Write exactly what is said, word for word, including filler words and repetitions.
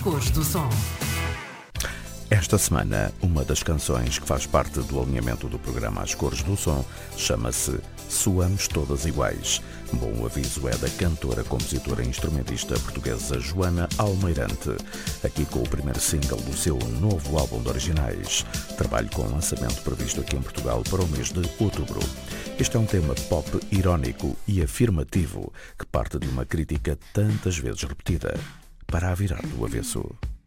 Cores do Som. Esta semana, uma das canções que faz parte do alinhamento do programa As Cores do Som chama-se Soamos Todas Iguais. Bom aviso é da cantora, compositora e instrumentista portuguesa Joana Almeirante, aqui com o primeiro single do seu novo álbum de originais, trabalho com lançamento previsto aqui em Portugal para o mês de outubro. Este é um tema pop irónico e afirmativo que parte de uma crítica tantas vezes repetida, para a virar do avesso.